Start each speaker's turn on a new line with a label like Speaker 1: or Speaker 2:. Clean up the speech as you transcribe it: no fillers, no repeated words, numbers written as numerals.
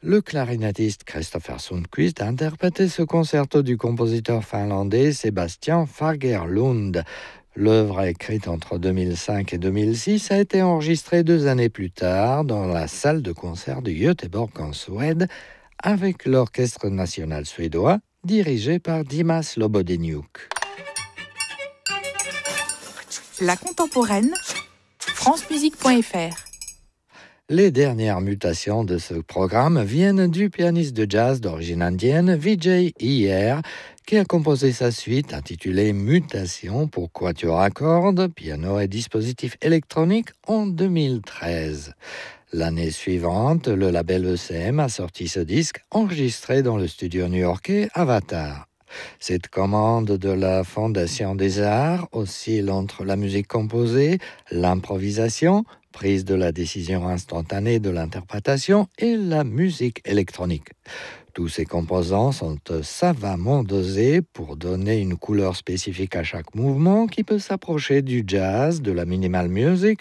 Speaker 1: Le clarinettiste Christopher Sundquist a interprété ce concerto du compositeur finlandais Sebastian Fagerlund. L'œuvre, écrite entre 2005 et 2006, a été enregistrée 2 années plus tard dans la salle de concert de Göteborg en Suède avec l'Orchestre national suédois dirigé par Dimas Lobodeniuk.
Speaker 2: La contemporaine, francemusique.fr.
Speaker 1: Les dernières mutations de ce programme viennent du pianiste de jazz d'origine indienne Vijay Iyer, qui a composé sa suite intitulée Mutation pour quatuor à cordes, piano et dispositifs électroniques en 2013. L'année suivante, le label ECM a sorti ce disque enregistré dans le studio new-yorkais Avatar. Cette commande de la Fondation des Arts oscille entre la musique composée, l'improvisation, prise de la décision instantanée de l'interprétation et la musique électronique. Tous ces composants sont savamment dosés pour donner une couleur spécifique à chaque mouvement qui peut s'approcher du jazz, de la minimal music